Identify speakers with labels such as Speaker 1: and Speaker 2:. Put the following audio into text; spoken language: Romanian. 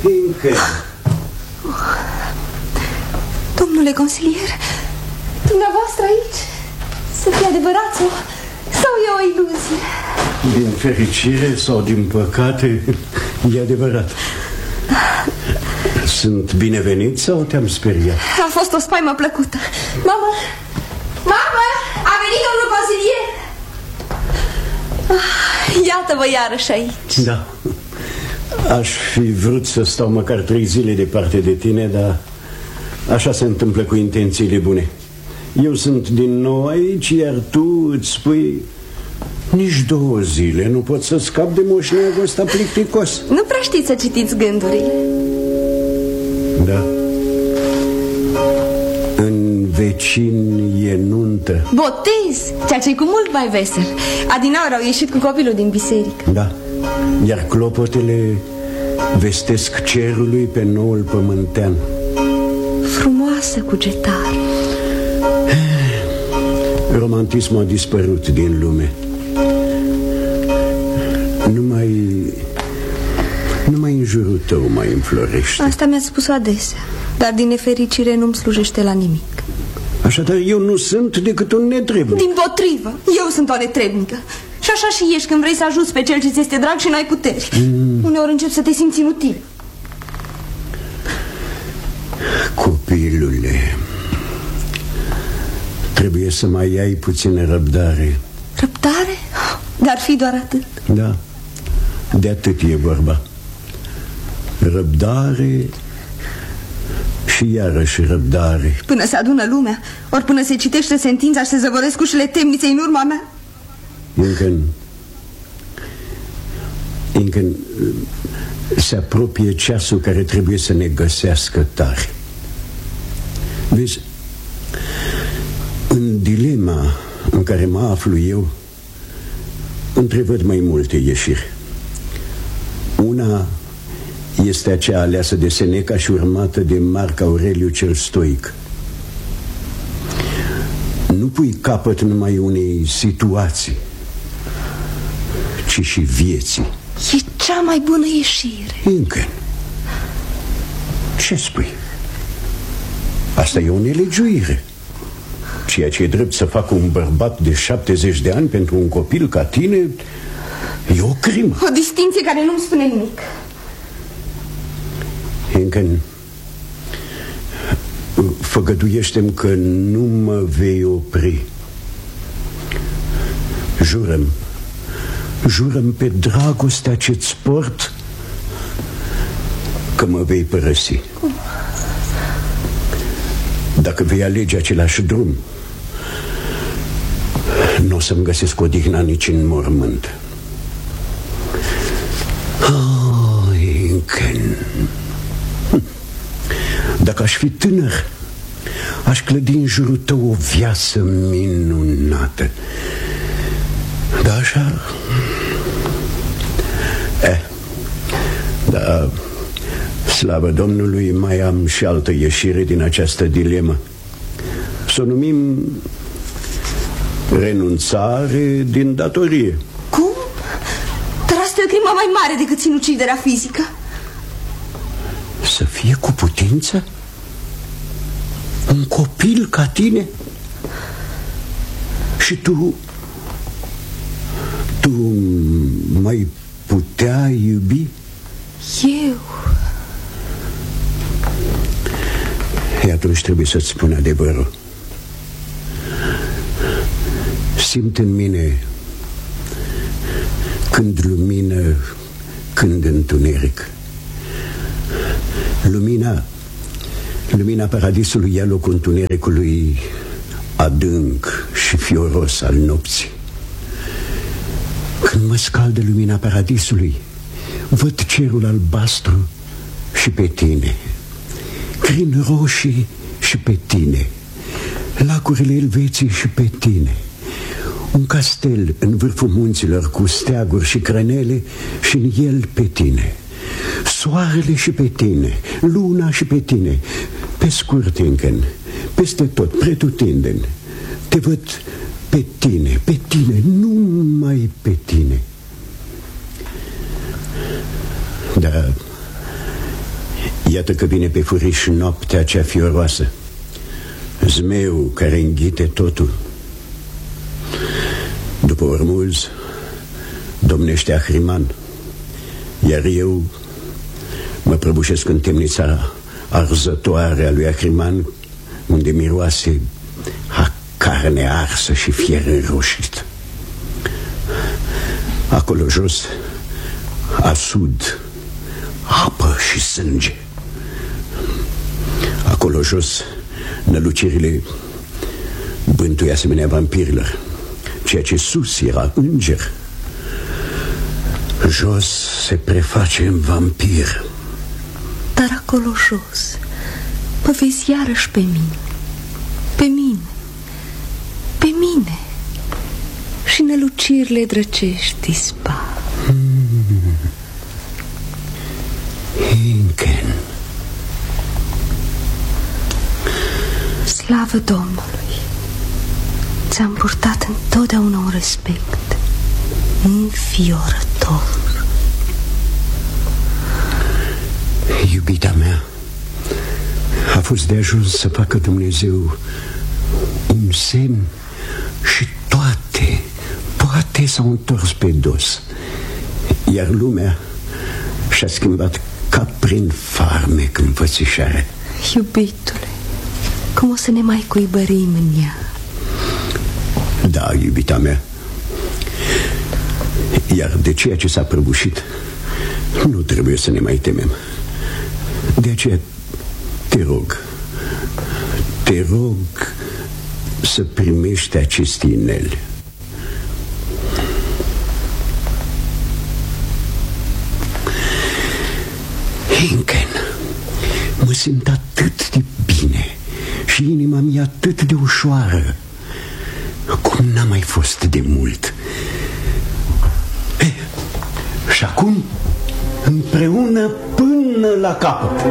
Speaker 1: Încă.
Speaker 2: Domnule consilier, dumneavoastră aici? Să fie adevărat sau e o iluzie?
Speaker 1: Din fericire sau din păcate, e adevărat. Sunt binevenit sau te-am speriat?
Speaker 2: A fost o spaimă plăcută. Mamă! Mamă! A venit domnul consilier! Iată-vă iarăși aici.
Speaker 1: Da. Aș fi vrut să stau măcar 3 zile departe de tine, dar așa se întâmplă cu intențiile bune. Eu sunt din nou aici, iar tu îți spui: nici 2 zile nu pot să scap de moșneagul ăsta plicticos.
Speaker 2: Nu prea știți să citiți gândurile.
Speaker 1: Da. În vecin e nuntă.
Speaker 2: Botez, ceea ce e cu mult mai vesel. Adinaori au ieșit cu copilul din biserică.
Speaker 1: Da. Iar clopotele vestesc cerului pe noul pământean.
Speaker 2: Frumoasă cugetare.
Speaker 1: Romantismul a dispărut din lume. Numai în jurul tău mai înflorește.
Speaker 2: Asta mi-ați spus-o adesea, dar din nefericire nu-mi slujește la nimic.
Speaker 1: Așadar eu nu sunt decât un netrebnic.
Speaker 2: Dimpotrivă, eu sunt o netrebnică. Și așa și ești când vrei să ajuți pe cel ce ți este drag și n-ai puteri. Uneori începi să te simți inutil.
Speaker 1: Copilule, trebuie să mai ai puțină răbdare.
Speaker 2: Răbdare? Dar fi doar atât.
Speaker 1: Da, de atât e vorba. Răbdare și iarăși răbdare.
Speaker 2: Până se adună lumea, ori până se citește sentința și se zăvoresc ușile temniței în urma mea.
Speaker 1: Încă se apropie ceasul care trebuie să ne găsească tare. Vezi, în dilema în care mă aflu eu, întrevăd mai multe ieșiri. Una este aceea aleasă de Seneca și urmată de Marc Aureliu cel Stoic. Nu pui capăt numai unei situații, ci și vieții.
Speaker 2: E cea mai bună ieșire.
Speaker 1: Încă. Ce spui? Asta e o nelegiuire. Ceea ce e drept să facă un bărbat de 70 de ani pentru un copil ca tine e o crimă.
Speaker 2: O distinție care nu-mi spune nimic.
Speaker 1: Încă făgăduiește-mi că nu mă vei opri. Jură-mi pe dragostea ce-ți port că mă vei părăsi. Dacă vei alege același drum, nu o să-mi găsesc odihna nici în mormânt. Încă. Dacă aș fi tânăr, aș clădi în jurul tău o viață minunată. Da, așa. Da, slavă Domnului, mai am și altă ieșire din această dilemă. Să o numim renunțare din datorie.
Speaker 2: Cum? Dar asta e o crimă mai mare decât sinuciderea fizică.
Speaker 1: Să fie cu putință un copil ca tine? Și tu mai putea iubi?
Speaker 2: Eu?
Speaker 1: E, atunci trebuie să-ți spun adevărul. Simt în mine când lumină, când întuneric. Lumina paradisului ia locul întunericului adânc și fioros al nopții. Când mă scaldă lumina paradisului, văd cerul albastru și pe tine, crini roșii și pe tine, lacurile Elveției și pe tine, un castel în vârful munților cu steaguri și crenele și în el pe tine, soarele și pe tine, luna și pe tine. Pe scurt, încă, peste tot, pretutindeni, te văd pe tine, numai pe tine. Dar Iată că vine pe furiș noaptea cea fioroasă, zmeu care înghite totul. După Ormuz domnește Ahriman, iar eu mă prăbușesc în temnița arzătoare a lui Ahriman, unde miroase a carne arsă și fier înroșit. Acolo jos, asud, apă și sânge. Acolo jos, nălucirile bântui asemenea vampirilor, ceea ce sus era înger, jos se preface în vampir.
Speaker 2: Dar acolo jos mă vezi iarăși pe mine, pe mine, pe mine, și nălucirile drăcești dispar.
Speaker 1: Inken.
Speaker 2: Slavă Domnului! Ți-am purtat întotdeauna un respect înfiorător.
Speaker 1: Iubita mea, a fost de ajuns să facă Dumnezeu un semn și toate s-au întors pe dos, iar lumea și-a schimbat ca prin farmec înfățișare.
Speaker 2: Iubitule, cum o să ne mai cuibărim în ea?
Speaker 1: Da, iubita mea. Iar de ceea ce s-a prăbușit nu trebuie să ne mai temem. De aceea te rog să primești acest inel. Inken, mă simt atât de bine și inima mea atât de ușoară cum n-a mai fost de mult. Și acum împreună până la capăt.